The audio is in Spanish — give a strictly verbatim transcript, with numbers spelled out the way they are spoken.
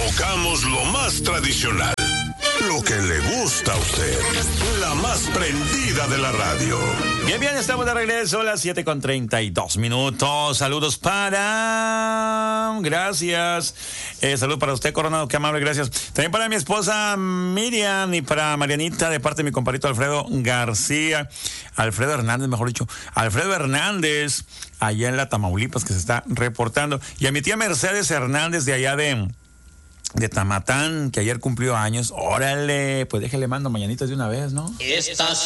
Tocamos lo más tradicional, lo que le gusta a usted, la más prendida de la radio. Bien, bien, estamos de regreso a las siete con treinta y dos minutos. Saludos para... Gracias. Eh, salud para usted, Coronado, qué amable, gracias. También para mi esposa Miriam y para Marianita, de parte de mi compadrito Alfredo García. Alfredo Hernández, mejor dicho. Alfredo Hernández, allá en la Tamaulipas, que se está reportando. Y a mi tía Mercedes Hernández, de allá de... de Tamatán, que ayer cumplió años. Órale, pues déjale mando mañanitas de una vez, ¿no? Estas